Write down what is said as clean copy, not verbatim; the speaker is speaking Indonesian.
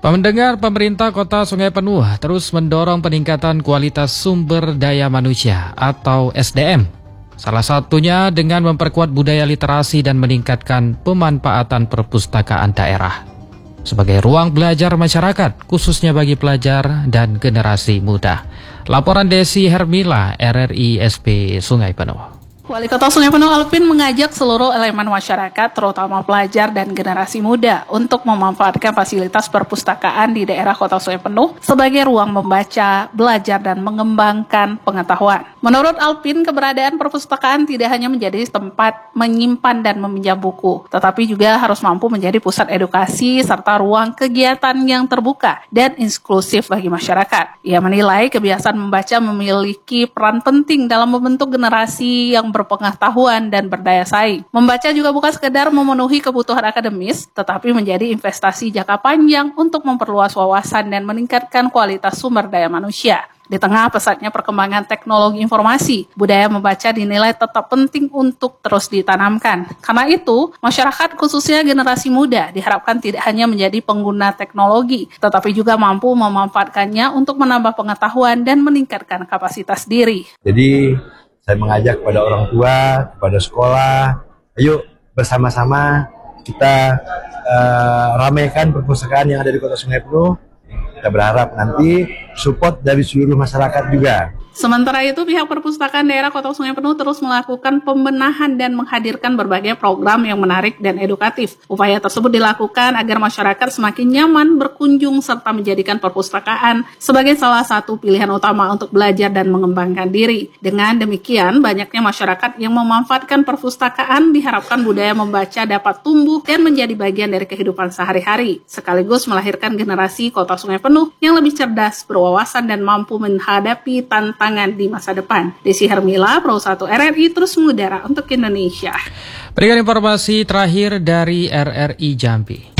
Pendengar, pemerintah Kota Sungai Penuh terus mendorong peningkatan kualitas sumber daya manusia atau SDM. Salah satunya dengan memperkuat budaya literasi dan meningkatkan pemanfaatan perpustakaan daerah sebagai ruang belajar masyarakat, khususnya bagi pelajar dan generasi muda. Laporan Desi Hermila, RRI SP Sungai Penuh. Wali Kota Sungai Penuh Alvin mengajak seluruh elemen masyarakat, terutama pelajar dan generasi muda, untuk memanfaatkan fasilitas perpustakaan di daerah Kota Sungai Penuh sebagai ruang membaca, belajar, dan mengembangkan pengetahuan. Menurut Alvin, keberadaan perpustakaan tidak hanya menjadi tempat menyimpan dan meminjam buku, tetapi juga harus mampu menjadi pusat edukasi serta ruang kegiatan yang terbuka dan inklusif bagi masyarakat. Ia menilai kebiasaan membaca memiliki peran penting dalam membentuk generasi yang berpengetahuan dan berdaya saing. Membaca juga bukan sekedar memenuhi kebutuhan akademis, tetapi menjadi investasi jangka panjang untuk memperluas wawasan dan meningkatkan kualitas sumber daya manusia. Di tengah pesatnya perkembangan teknologi informasi, budaya membaca dinilai tetap penting untuk terus ditanamkan. Karena itu, masyarakat khususnya generasi muda diharapkan tidak hanya menjadi pengguna teknologi, tetapi juga mampu memanfaatkannya untuk menambah pengetahuan dan meningkatkan kapasitas diri. Jadi, saya mengajak kepada orang tua, kepada sekolah, ayo bersama-sama kita ramaikan perpustakaan yang ada di Kota Sungai Penuh. Kita berharap nanti support dari seluruh masyarakat juga. Sementara itu, pihak perpustakaan daerah Kota Sungai Penuh terus melakukan pembenahan dan menghadirkan berbagai program yang menarik dan edukatif. Upaya tersebut dilakukan agar masyarakat semakin nyaman berkunjung serta menjadikan perpustakaan sebagai salah satu pilihan utama untuk belajar dan mengembangkan diri. Dengan demikian, banyaknya masyarakat yang memanfaatkan perpustakaan diharapkan budaya membaca dapat tumbuh dan menjadi bagian dari kehidupan sehari-hari, sekaligus melahirkan generasi Kota Sungai Penuh yang lebih cerdas, berwawasan, dan mampu menghadapi tantangan di masa depan. Desi Hermila, Pro 1 RRI terus mengudara untuk Indonesia. Berikan informasi terakhir dari RRI Jambi.